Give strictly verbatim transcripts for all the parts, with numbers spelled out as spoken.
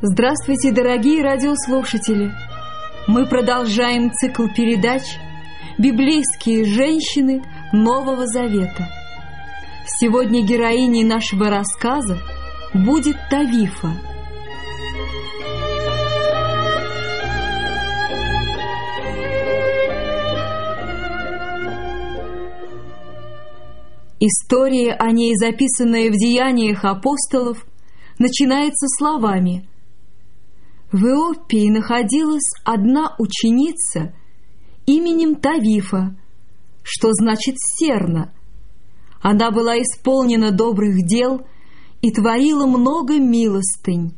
Здравствуйте, дорогие радиослушатели! Мы продолжаем цикл передач «Библейские женщины Нового Завета». Сегодня героиней нашего рассказа будет Тавифа. История о ней, записанная в Деяниях апостолов, начинается словами: «В Иоппии находилась одна ученица именем Тавифа, что значит «серна». Она была исполнена добрых дел и творила много милостынь».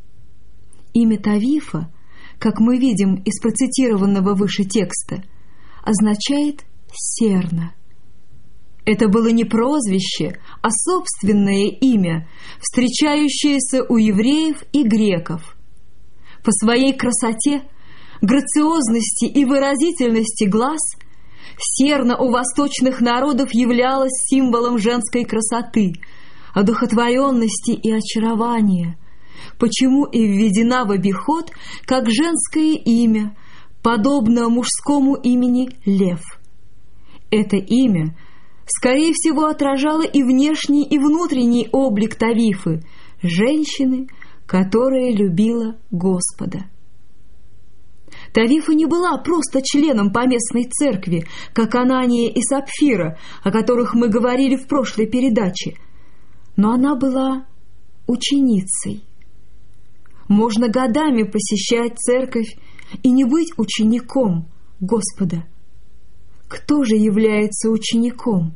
Имя Тавифа, как мы видим из процитированного выше текста, означает «серна». Это было не прозвище, а собственное имя, встречающееся у евреев и греков. По своей красоте, грациозности и выразительности глаз серна у восточных народов являлась символом женской красоты, одухотворенности и очарования, почему и введена в обиход как женское имя, подобно мужскому имени Лев. Это имя, скорее всего, отражало и внешний, и внутренний облик Тавифы, женщины, которая любила Господа. Тавифа не была просто членом поместной церкви, как Анания и Сапфира, о которых мы говорили в прошлой передаче, но она была ученицей. Можно годами посещать церковь и не быть учеником Господа. Кто же является учеником?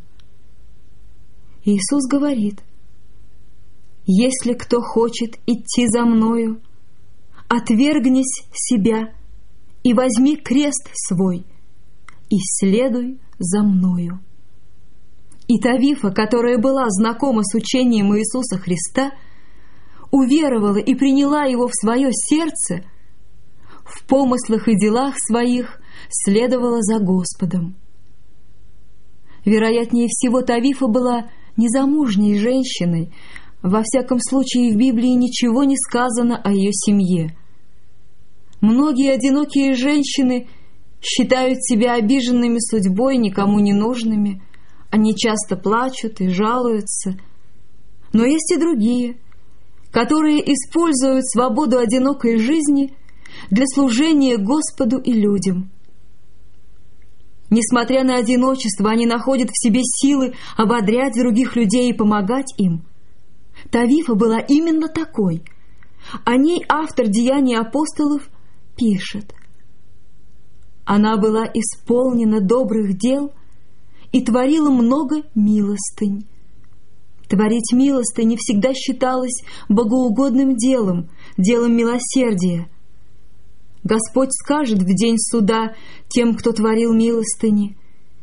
Иисус говорит: «Если кто хочет идти за Мною, отвергнись себя и возьми крест свой, и следуй за Мною». И Тавифа, которая была знакома с учением Иисуса Христа, уверовала и приняла его в свое сердце, в помыслах и делах своих следовала за Господом. Вероятнее всего, Тавифа была незамужней женщиной. Во всяком случае, в Библии ничего не сказано о ее семье. Многие одинокие женщины считают себя обиженными судьбой, никому не нужными. Они часто плачут и жалуются. Но есть и другие, которые используют свободу одинокой жизни для служения Господу и людям. Несмотря на одиночество, они находят в себе силы ободрять других людей и помогать им. Тавифа была именно такой. О ней автор Деяний апостолов пишет: «Она была исполнена добрых дел и творила много милостынь». Творить милостынь не всегда считалось богоугодным делом, делом милосердия. Господь скажет в день суда тем, кто творил милостыни: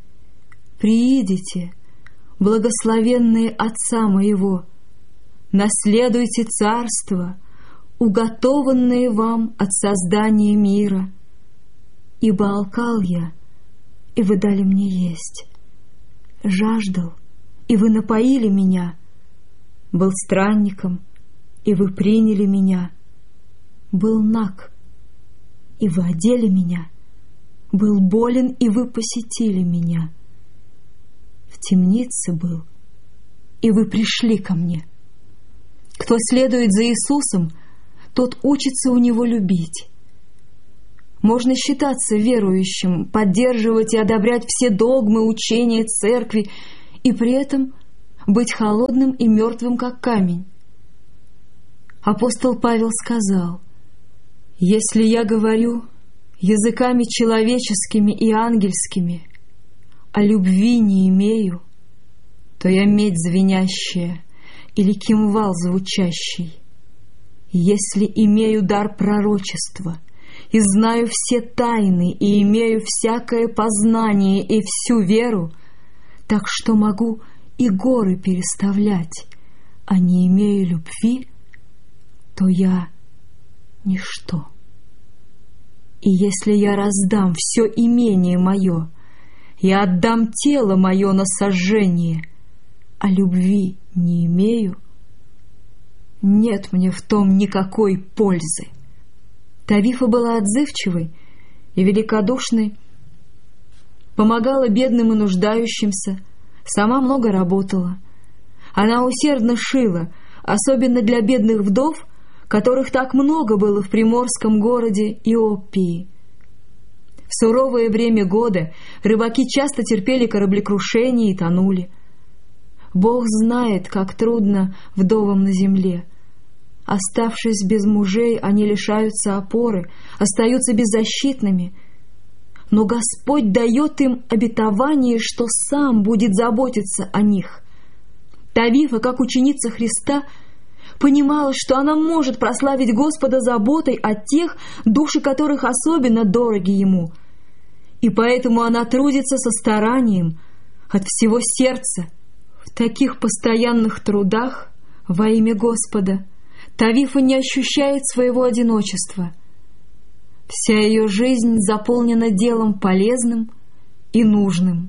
«Приидите, благословенные Отца Моего, наследуйте царство, уготованное вам от создания мира. Ибо алкал я, и вы дали мне есть, жаждал, и вы напоили меня, был странником, и вы приняли меня, был наг, и вы одели меня, был болен, и вы посетили меня, в темнице был, и вы пришли ко мне». Кто следует за Иисусом, тот учится у Него любить. Можно считаться верующим, поддерживать и одобрять все догмы, учения церкви, и при этом быть холодным и мертвым, как камень. Апостол Павел сказал: «Если я говорю языками человеческими и ангельскими, а любви не имею, то я медь звенящая или кимвал звучащий. Если имею дар пророчества и знаю все тайны и имею всякое познание и всю веру, так что могу и горы переставлять, а не имею любви, то я ничто. И если я раздам все имение мое, я отдам тело мое на сожжение, а любви не имею, нет мне в том никакой пользы». Тавифа была отзывчивой и великодушной, помогала бедным и нуждающимся, сама много работала. Она усердно шила, особенно для бедных вдов, которых так много было в приморском городе Иоппии. В суровое время года рыбаки часто терпели кораблекрушение и тонули. Бог знает, как трудно вдовам на земле. Оставшись без мужей, они лишаются опоры, остаются беззащитными. Но Господь дает им обетование, что сам будет заботиться о них. Тавифа, как ученица Христа, понимала, что она может прославить Господа заботой о тех, души которых особенно дороги Ему. И поэтому она трудится со старанием, от всего сердца. В таких постоянных трудах во имя Господа Тавифа не ощущает своего одиночества. Вся ее жизнь заполнена делом полезным и нужным.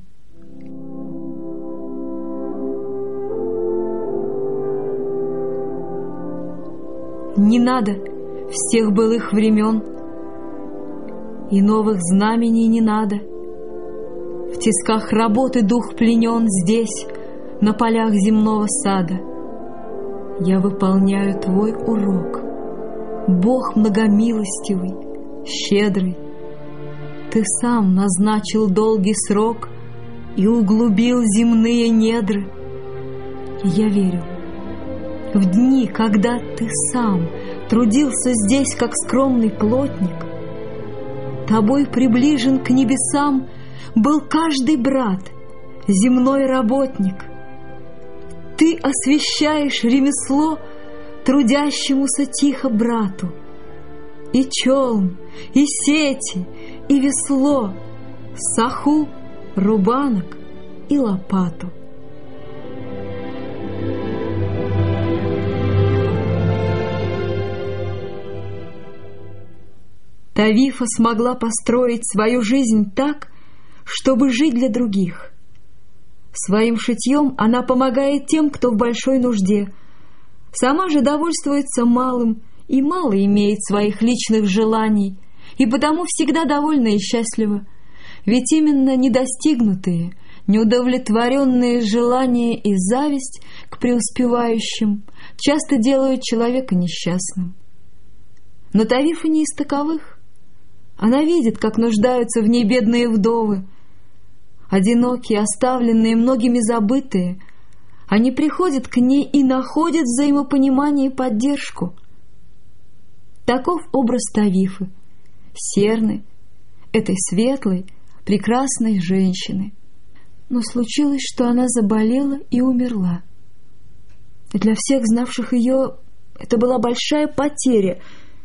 Не надо всех былых времен, и новых знамений не надо. В тисках работы дух пленен здесь, на полях земного сада. Я выполняю твой урок, Бог многомилостивый, щедрый. Ты сам назначил долгий срок и углубил земные недры. Я верю, в дни, когда ты сам трудился здесь, как скромный плотник, тобой приближен к небесам был каждый брат, земной работник. Ты освещаешь ремесло трудящемуся тихо брату. И челн, и сети, и весло, саху, рубанок и лопату. Тавифа смогла построить свою жизнь так, чтобы жить для других. Своим шитьем она помогает тем, кто в большой нужде. Сама же довольствуется малым и мало имеет своих личных желаний, и потому всегда довольна и счастлива. Ведь именно недостигнутые, неудовлетворенные желания и зависть к преуспевающим часто делают человека несчастным. Но Тавифа не из таковых. Она видит, как нуждаются в ней бедные вдовы, одинокие, оставленные, многими забытые. Они приходят к ней и находят взаимопонимание и поддержку. Таков образ Тавифы, Серны, этой светлой, прекрасной женщины. Но случилось, что она заболела и умерла. И для всех знавших ее это была большая потеря,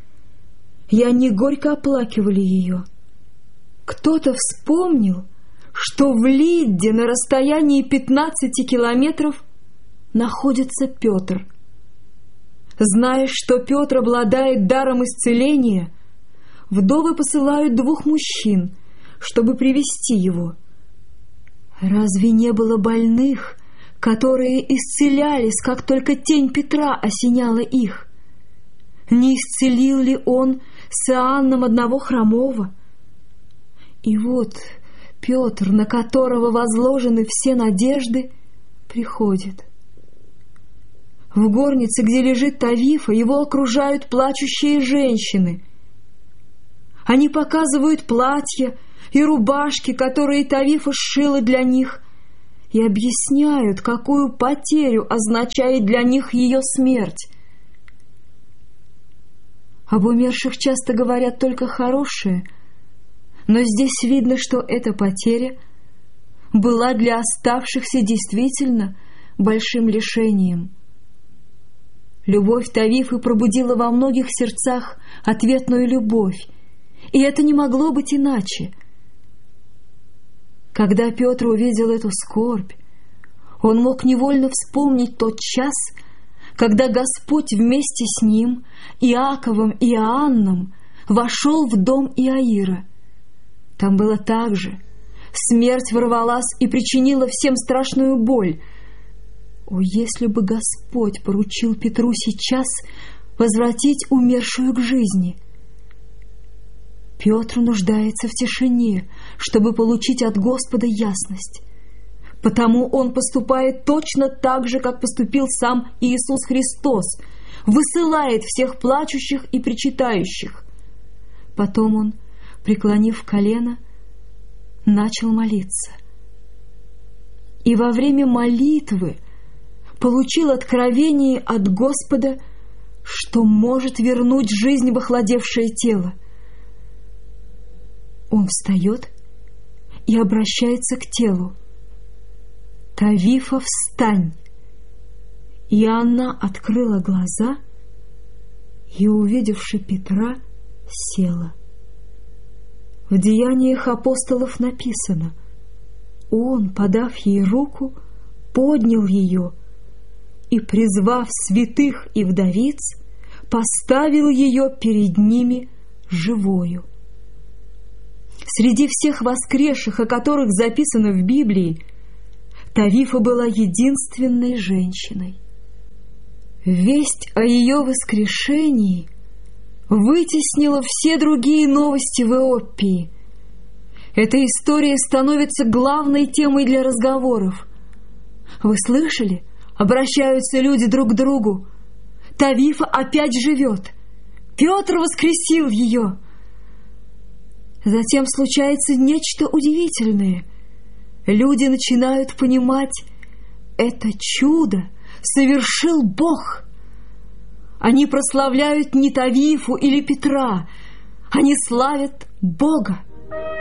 и они горько оплакивали ее. Кто-то вспомнил, что в Лидде на расстоянии пятнадцати километров находится Петр. Зная, что Петр обладает даром исцеления, вдовы посылают двух мужчин, чтобы привести его. Разве не было больных, которые исцелялись, как только тень Петра осеняла их? Не исцелил ли он с Иоанном одного хромого? И вот Петр, на которого возложены все надежды, приходит. В горнице, где лежит Тавифа, его окружают плачущие женщины. Они показывают платья и рубашки, которые Тавифа сшила для них, и объясняют, какую потерю означает для них ее смерть. Об умерших часто говорят только хорошее, но здесь видно, что эта потеря была для оставшихся действительно большим лишением. Любовь Тавифы пробудила во многих сердцах ответную любовь, и это не могло быть иначе. Когда Петр увидел эту скорбь, он мог невольно вспомнить тот час, когда Господь вместе с ним, Иаковом и Иоанном, вошел в дом Иаира. Там было так же. Смерть ворвалась и причинила всем страшную боль. О, если бы Господь поручил Петру сейчас возвратить умершую к жизни! Петр нуждается в тишине, чтобы получить от Господа ясность. Потому он поступает точно так же, как поступил сам Иисус Христос, высылает всех плачущих и причитающих. Потом он, преклонив колено, начал молиться. И во время молитвы получил откровение от Господа, что может вернуть жизнь в охладевшее тело. Он встает и обращается к телу. «Тавифа, встань!» И она открыла глаза и, увидевши Петра, села. В Деяниях апостолов написано: Он, подав ей руку, поднял ее и, призвав святых и вдовиц, поставил ее перед ними живою. Среди всех воскресших, о которых записано в Библии, Тавифа была единственной женщиной. Весть о ее воскрешении вытеснила все другие новости в Иоппии. Эта история становится главной темой для разговоров. Вы слышали? Обращаются люди друг к другу. Тавифа опять живет. Петр воскресил ее. Затем случается нечто удивительное. Люди начинают понимать, это чудо совершил Бог. Они прославляют не Тавифу или Петра, они славят Бога.